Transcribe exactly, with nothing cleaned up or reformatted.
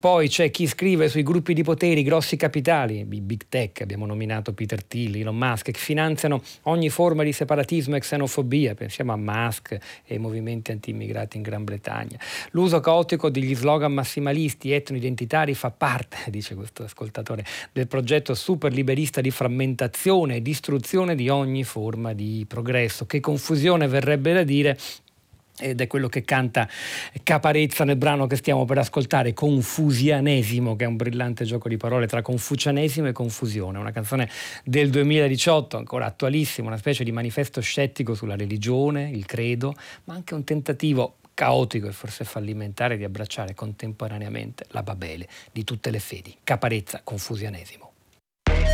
Poi c'è chi scrive sui gruppi di potere, i grossi capitali, i big tech, abbiamo nominato Peter Thiel, Elon Musk, che finanziano ogni forma di separatismo e xenofobia, pensiamo a Musk e ai movimenti anti-immigrati in Gran Bretagna. L'uso caotico degli slogan massimalisti, etno-identitari fa parte, dice questo ascoltatore, del progetto super liberista di frammentazione e distruzione di ogni forma di progresso. Che confusione, verrebbe da dire. Ed è quello che canta Caparezza nel brano che stiamo per ascoltare, Confusianesimo, che è un brillante gioco di parole tra confucianesimo e confusione, una canzone del duemiladiciotto, ancora attualissima, una specie di manifesto scettico sulla religione, il credo, ma anche un tentativo caotico e forse fallimentare di abbracciare contemporaneamente la Babele di tutte le fedi. Caparezza, Confusianesimo.